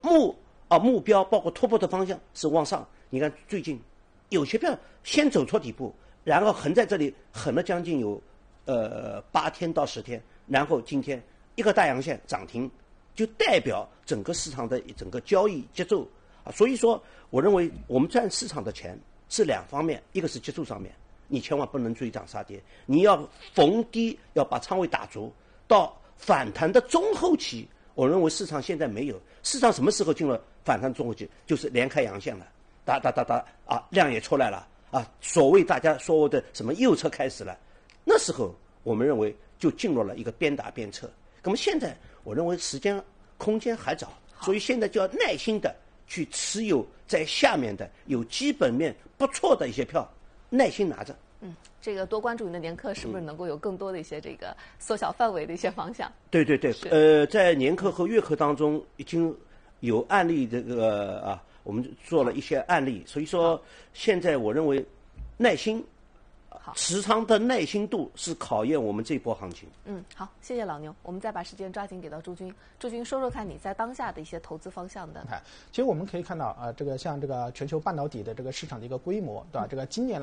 目标包括突破的方向是往上。你看最近有些票先走出底部，然后横在这里横了将近有8天到10天，然后今天一个大阳线涨停，就代表整个市场的整个交易节奏啊。所以说，我认为我们赚市场的钱是两方面，一个是节奏上面，你千万不能追涨杀跌，你要逢低要把仓位打足，到反弹的中后期。我认为市场现在没有，市场什么时候进入反弹中后期？就是连开阳线了，哒啊，量也出来了啊，所谓大家说的什么右侧开始了，那时候我们认为就进入了一个边打边撤。那么现在我认为时间空间还早，所以现在就要耐心的去持有在下面的有基本面不错的一些票，耐心拿着。 这个多关注您的年课，是不是能够有更多的一些这个缩小范围的一些方向？ 对，在年课和月课当中已经有案例，我们做了一些案例，所以说现在我认为耐心，持仓的耐心度是考验我们这波行情。 好，谢谢老牛。我们再把时间抓紧给到朱军，朱军说说看你在当下的一些投资方向的。 其实我们可以看到这个像这个全球半导体的这个市场的一个规模，对吧？这个今年